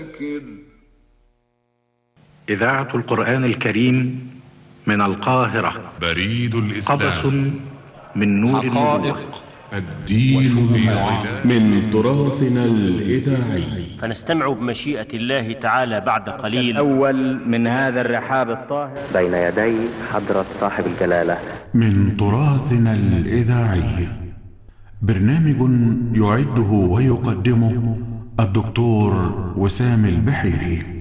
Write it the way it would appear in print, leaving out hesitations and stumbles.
إذاعة القرآن الكريم من القاهرة. بريد الإسلام. قبس من نور النبوة. الدين من تراثنا الإذاعي. فنستمع بمشيئة الله تعالى بعد قليل الأول من هذا الرحاب الطاهر بين يدي حضرة صاحب الجلالة. من تراثنا الإذاعي برنامج يعده ويقدمه الدكتور وسام البحيري.